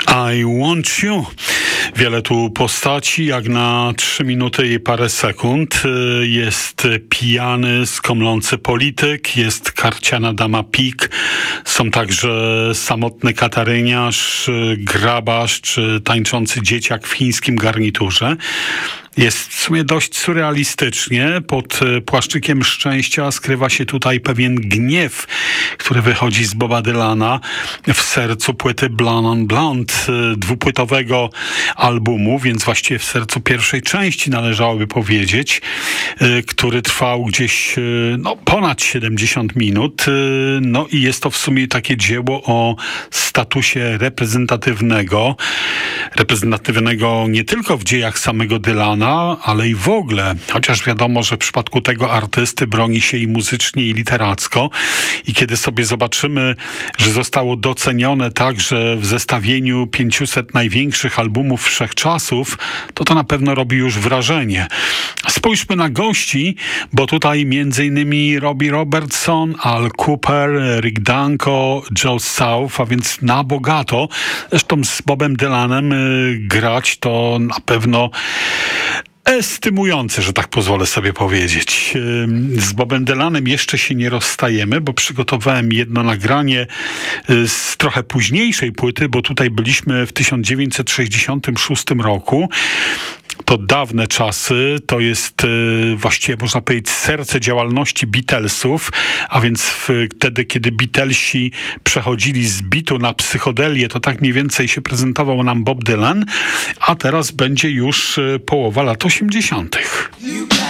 I Want You. Wiele tu postaci, jak na 3 minuty i parę sekund. Jest pijany, skomlący polityk, jest karciana dama pik, są także samotny kataryniarz, grabarz czy tańczący dzieciak w chińskim garniturze. Jest w sumie dość surrealistycznie. Pod płaszczykiem szczęścia skrywa się tutaj pewien gniew, który wychodzi z Boba Dylana w sercu płyty Blonde on Blonde, dwupłytowego albumu, więc właściwie w sercu pierwszej części należałoby powiedzieć, który trwał gdzieś ponad 70 minut. No i jest to w sumie takie dzieło o statusie reprezentatywnego nie tylko w dziejach samego Dylana, ale i w ogóle, chociaż wiadomo, że w przypadku tego artysty broni się i muzycznie, i literacko. I kiedy sobie zobaczymy, że zostało docenione także w zestawieniu 500 największych albumów wszechczasów, to na pewno robi już wrażenie. Spójrzmy na gości, bo tutaj m.in. Robbie Robertson, Al Kooper, Rick Danko, Joe South, a więc na bogato. Zresztą z Bobem Dylanem grać to na pewno estymujące, że tak pozwolę sobie powiedzieć. Z Bobem Dylanem jeszcze się nie rozstajemy, bo przygotowałem jedno nagranie z trochę późniejszej płyty, bo tutaj byliśmy w 1966 roku. To dawne czasy, to jest właściwie można powiedzieć serce działalności Beatlesów, a więc wtedy, kiedy Beatlesi przechodzili z bitu na psychodelię, to tak mniej więcej się prezentował nam Bob Dylan, a teraz będzie już połowa lat 80.